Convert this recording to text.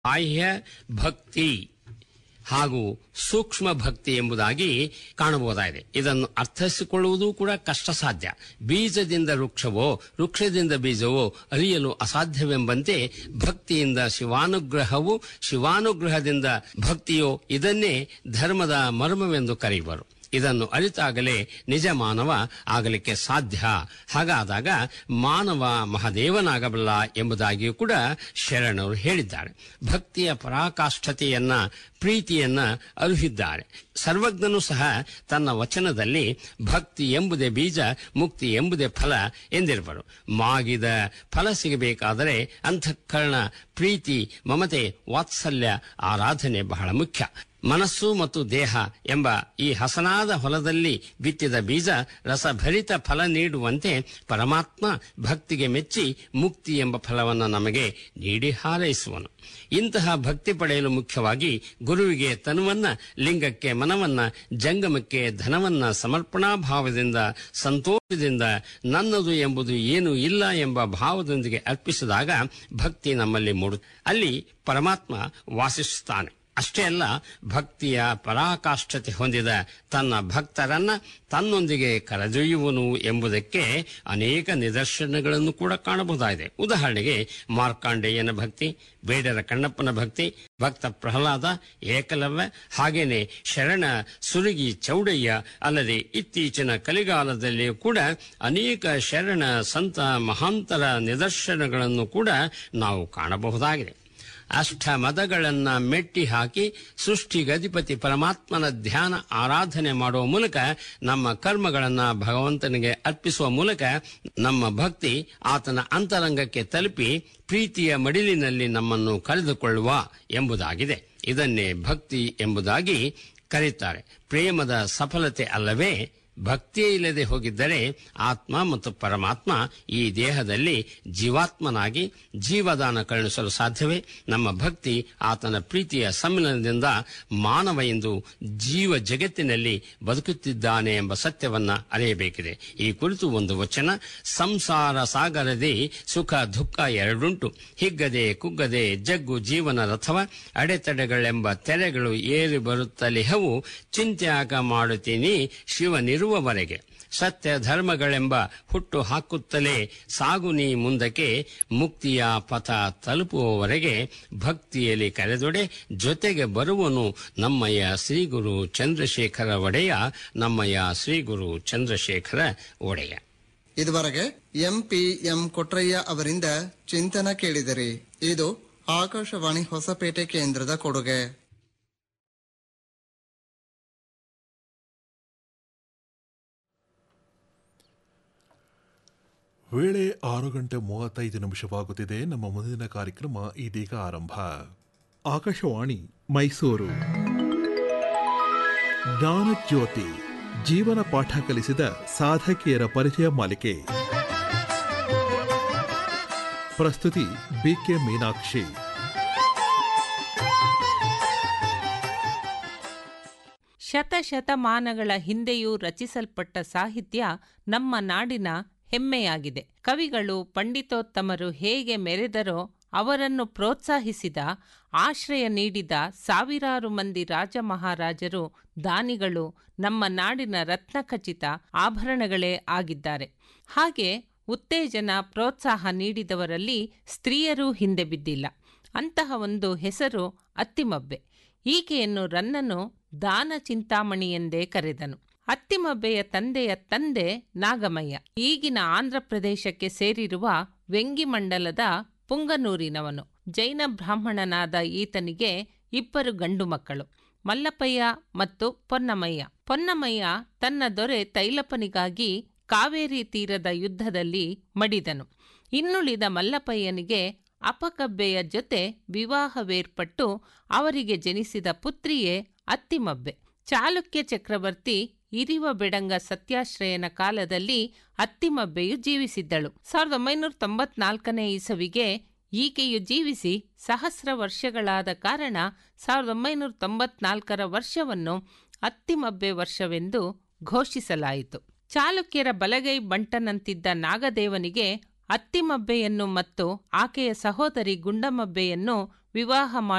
ಬಾಹ್ಯ ಭಕ್ತಿ ಹಾಗೂ ಸೂಕ್ಷ್ಮ ಭಕ್ತಿ ಎಂಬುದಾಗಿ ಕಾಣಬಹುದಾಗಿದೆ. ಇದನ್ನು ಅರ್ಥೈಸಿಕೊಳ್ಳುವುದು ಕೂಡ ಕಷ್ಟ ಸಾಧ್ಯ. ಬೀಜದಿಂದ ವೃಕ್ಷವೋ, ವೃಕ್ಷದಿಂದ ಬೀಜವೋ ಅರಿಯಲು ಅಸಾಧ್ಯವೆಂಬಂತೆ ಭಕ್ತಿಯಿಂದ ಶಿವಾನುಗ್ರಹವು, ಶಿವಾನುಗ್ರಹದಿಂದ ಭಕ್ತಿಯೋ ಇದನ್ನೇ ಧರ್ಮದ ಮರ್ಮವೆಂದು ಕರೆಯುವರು. ಇದನ್ನು ಅರಿತಾಗಲೇ ನಿಜ ಮಾನವ ಆಗಲಿಕ್ಕೆ ಸಾಧ್ಯ. ಹಾಗಾದಾಗ ಮಾನವ ಮಹಾದೇವನಾಗಬಲ್ಲ ಎಂಬುದಾಗಿಯೂ ಕೂಡ ಶರಣರು ಹೇಳಿದ್ದಾರೆ. ಭಕ್ತಿಯ ಪರಾಕಾಷ್ಠತೆಯನ್ನ, ಪ್ರೀತಿಯನ್ನ ಅರುಹಿದ್ದಾರೆ. ಸರ್ವಜ್ಞನು ಸಹ ತನ್ನ ವಚನದಲ್ಲಿ ಭಕ್ತಿ ಎಂಬುದೇ ಬೀಜ, ಮುಕ್ತಿ ಎಂಬುದೇ ಫಲ ಎಂದಿರುವರು. ಮಾಗಿದ ಫಲ ಸಿಗಬೇಕಾದರೆ ಅಂತಃಕರಣ, ಪ್ರೀತಿ, ಮಮತೆ, ವಾತ್ಸಲ್ಯ, ಆರಾಧನೆ ಬಹಳ ಮುಖ್ಯ. ಮನಸ್ಸು ಮತ್ತು ದೇಹ ಎಂಬ ಈ ಹಸನಾದ ಹೊಲದಲ್ಲಿ ಬಿತ್ತಿದ ಬೀಜ ರಸಭರಿತ ಫಲ ನೀಡುವಂತೆ ಪರಮಾತ್ಮ ಭಕ್ತಿಗೆ ಮೆಚ್ಚಿ ಮುಕ್ತಿ ಎಂಬ ಫಲವನ್ನು ನಮಗೆ ನೀಡಿ ಹಾರೈಸುವನು. ಇಂತಹ ಭಕ್ತಿ ಪಡೆಯಲು ಮುಖ್ಯವಾಗಿ ಗುರುವಿಗೆ ತನುವನ್ನ, ಲಿಂಗಕ್ಕೆ ಮನವನ್ನ, ಜಂಗಮಕ್ಕೆ ಧನವನ್ನ ಸಮರ್ಪಣಾ ಭಾವದಿಂದ, ಸಂತೋಷದಿಂದ, ನನ್ನದು ಎಂಬುದು ಏನೂ ಇಲ್ಲ ಎಂಬ ಭಾವದೊಂದಿಗೆ ಅರ್ಪಿಸಿದಾಗ ಭಕ್ತಿ ನಮ್ಮಲ್ಲಿ ಮೂಡುತ್ತೆ. ಅಲ್ಲಿ ಪರಮಾತ್ಮ ವಾಸಿಸುತ್ತಾನೆ. ಅಷ್ಟೇ ಅಲ್ಲ, ಭಕ್ತಿಯ ಪರಾಕಾಷ್ಠತೆ ಹೊಂದಿದ ತನ್ನ ಭಕ್ತರನ್ನ ತನ್ನೊಂದಿಗೆ ಕರೆದೊಯ್ಯುವನು ಎಂಬುದಕ್ಕೆ ಅನೇಕ ನಿದರ್ಶನಗಳನ್ನು ಕೂಡ ಕಾಣಬಹುದಾಗಿದೆ. ಉದಾಹರಣೆಗೆ ಮಾರ್ಕಾಂಡೇಯನ ಭಕ್ತಿ, ಬೇಡರ ಕಣ್ಣಪ್ಪನ ಭಕ್ತಿ, ಭಕ್ತ ಪ್ರಹ್ಲಾದ, ಏಕಲವ್ಯ, ಹಾಗೇನೆ ಶರಣ ಸುರಗಿ ಚೌಡಯ್ಯ, ಅಲ್ಲದೆ ಇತ್ತೀಚಿನ ಕಲಿಗಾಲದಲ್ಲಿಯೂ ಕೂಡ ಅನೇಕ ಶರಣ ಸಂತ ಮಹಾಂತರ ನಿದರ್ಶನಗಳನ್ನು ಕೂಡ ನಾವು ಕಾಣಬಹುದಾಗಿದೆ. ಅಷ್ಟಮದಗಳನ್ನ ಮೆಟ್ಟಿ ಹಾಕಿ ಸೃಷ್ಟಿಗಧಿಪತಿ ಪರಮಾತ್ಮನ ಧ್ಯಾನ ಆರಾಧನೆ ಮಾಡುವ ಮೂಲಕ, ನಮ್ಮ ಕರ್ಮಗಳನ್ನ ಭಗವಂತನಿಗೆ ಅರ್ಪಿಸುವ ಮೂಲಕ ನಮ್ಮ ಭಕ್ತಿ ಆತನ ಅಂತರಂಗಕ್ಕೆ ತಲುಪಿ ಪ್ರೀತಿಯ ಮಡಿಲಿನಲ್ಲಿ ನಮ್ಮನ್ನು ಕಳೆದುಕೊಳ್ಳುವ ಎಂಬುದಾಗಿದೆ. ಇದನ್ನೇ ಭಕ್ತಿ ಎಂಬುದಾಗಿ ಕರೆಯುತ್ತಾರೆ. ಪ್ರೇಮದ ಸಫಲತೆ ಅಲ್ಲವೇ ಭಕ್ತಿಯೇ ಇಲ್ಲದೆ ಹೋಗಿದ್ದರೆ ಆತ್ಮ ಮತ್ತು ಪರಮಾತ್ಮ ಈ ದೇಹದಲ್ಲಿ ಜೀವಾತ್ಮನಾಗಿ ಜೀವದಾನ ಕರುಣಿಸಲು ಸಾಧ್ಯವೇ? ನಮ್ಮ ಭಕ್ತಿ ಆತನ ಪ್ರೀತಿಯ ಸಮ್ಮಿಲನದಿಂದ ಮಾನವ ಎಂದು ಜೀವ ಜಗತ್ತಿನಲ್ಲಿ ಬದುಕುತ್ತಿದ್ದಾನೆ ಎಂಬ ಸತ್ಯವನ್ನ ಅರಿಯಬೇಕಿದೆ. ಈ ಕುರಿತು ಒಂದು ವಚನ: ಸಂಸಾರ ಸಾಗರದಿ ಸುಖ ದುಃಖ ಎರಡುಂಟು, ಹಿಗ್ಗದೆ ಕುಗ್ಗದೆ ಜಗ್ಗು ಜೀವನ ರಥವ, ಅಡೆತಡೆಗಳೆಂಬ ತೆರೆಗಳು ಏರಿ ಬರುತ್ತಲಿಹವು, ಚಿಂತ್ಯಾಗ ಮಾಡುತ್ತೀನಿ ಶಿವನಿರುವವರೆಗೆ. ಸತ್ಯ ಧರ್ಮಗಳೆಂಬ ಹುಟ್ಟು ಹಾಕುತ್ತಲೇ ಸಾಗು ನೀ ಮುಂದಕ್ಕೆ, ಮುಕ್ತಿಯ ಪಥ ತಲುಪುವವರೆಗೆ ಭಕ್ತಿಯಲ್ಲಿ ಕರೆದೊಡೆ ಜೊತೆಗೆ ಬರುವನು ನಮ್ಮಯ್ಯ ಶ್ರೀ ಗುರು ಚಂದ್ರಶೇಖರ ಒಡೆಯ, ನಮ್ಮಯ್ಯ ಶ್ರೀ ಗುರು ಚಂದ್ರಶೇಖರ ಒಡೆಯ. ಇದುವರೆಗೆ ಎಂ ಕೊಟ್ರಯ್ಯ ಅವರಿಂದ ಚಿಂತನ ಕೇಳಿದಿರಿ. ಇದು ಆಕಾಶವಾಣಿ ಹೊಸಪೇಟೆ ಕೇಂದ್ರದ ಕೊಡುಗೆ. ವೇಳೆ 6:35 ನಮ್ಮ ಮುಂದಿನ ಕಾರ್ಯಕ್ರಮ ಇದೀಗ ಆರಂಭ. ಆಕಾಶವಾಣಿ ಮೈಸೂರು. ಜ್ಞಾನಜ್ಯೋತಿ ಜೀವನ ಪಾಠ ಕಲಿಸಿದ ಸಾಧಕಿಯರ ಪರಿಚಯ ಮಾಲಿಕೆ. ಪ್ರಸ್ತುತಿ ಬಿಕೆ ಮೀನಾಕ್ಷಿ. ಶತಶತಮಾನಗಳ ಹಿಂದೆಯೂ ರಚಿಸಲ್ಪಟ್ಟ ಸಾಹಿತ್ಯ ನಮ್ಮ ನಾಡಿನ ಹೆಮ್ಮೆಯಾಗಿದೆ. ಕವಿಗಳು, ಪಂಡಿತೋತ್ತಮರು ಹೇಗೆ ಮೆರೆದರೋ ಅವರನ್ನು ಪ್ರೋತ್ಸಾಹಿಸಿದ, ಆಶ್ರಯ ನೀಡಿದ ಸಾವಿರಾರು ಮಂದಿ ರಾಜ ಮಹಾರಾಜರು, ದಾನಿಗಳು ನಮ್ಮ ನಾಡಿನ ರತ್ನಖಚಿತ ಆಭರಣಗಳೇ ಆಗಿದ್ದಾರೆ. ಹಾಗೆ ಉತ್ತೇಜನ, ಪ್ರೋತ್ಸಾಹ ನೀಡಿದವರಲ್ಲಿ ಸ್ತ್ರೀಯರೂ ಹಿಂದೆ ಬಿದ್ದಿಲ್ಲ. ಅಂತಹ ಒಂದು ಹೆಸರು ಅತ್ತಿಮಬ್ಬೆ. ಈಕೆಯನ್ನು ರನ್ನನು ದಾನ ಚಿಂತಾಮಣಿ ಎಂದೇ ಕರೆದನು. ಅತ್ತಿಮಬ್ಬೆಯ ತಂದೆಯ ತಂದೆ ನಾಗಮಯ್ಯ ಈಗಿನ ಆಂಧ್ರ ಪ್ರದೇಶಕ್ಕೆ ಸೇರಿರುವ ವೆಂಗಿಮಂಡಲದ ಪುಂಗನೂರಿನವನು. ಜೈನ ಬ್ರಾಹ್ಮಣನಾದ ಈತನಿಗೆ 2 ಗಂಡು ಮಕ್ಕಳು, ಮಲ್ಲಪ್ಪಯ್ಯ ಮತ್ತು ಪೊನ್ನಮಯ್ಯ. ಪೊನ್ನಮಯ್ಯ ತನ್ನ ದೊರೆ ತೈಲಪ್ಪನಿಗಾಗಿ ಕಾವೇರಿ ತೀರದ ಯುದ್ಧದಲ್ಲಿ ಮಡಿದನು. ಇನ್ನುಳಿದ ಮಲ್ಲಪ್ಪಯ್ಯನಿಗೆ ಅಪಕಬ್ಬೆಯ ಜೊತೆ ವಿವಾಹವೇರ್ಪಟ್ಟು ಅವರಿಗೆ ಜನಿಸಿದ ಪುತ್ರಿಯೇ ಅತ್ತಿಮಬ್ಬೆ. ಚಾಲುಕ್ಯ ಚಕ್ರವರ್ತಿ ಇರಿವ ಬೆಡಂಗ ಸತ್ಯಾಶ್ರಯನ ಕಾಲದಲ್ಲಿ ಅತ್ತಿಮಬ್ಬೆಯು ಜೀವಿಸಿದ್ದಳು. 1994ನೇ ಇಸವಿಗೆ ಈಕೆಯು ಜೀವಿಸಿ ಸಹಸ್ರ ವರ್ಷಗಳಾದ ಕಾರಣ 1994ರ ವರ್ಷವನ್ನು ಅತ್ತಿಮಬ್ಬೆ ವರ್ಷವೆಂದು ಘೋಷಿಸಲಾಯಿತು. ಚಾಲುಕ್ಯರ ಬಲಗೈ ಬಂಟನಂತಿದ್ದ ನಾಗದೇವನಿಗೆ ಅತ್ತಿಮಬ್ಬೆಯನ್ನು ಮತ್ತು ಆಕೆಯ ಸಹೋದರಿ ಗುಂಡಮಬ್ಬೆಯನ್ನು ವಿವಾಹ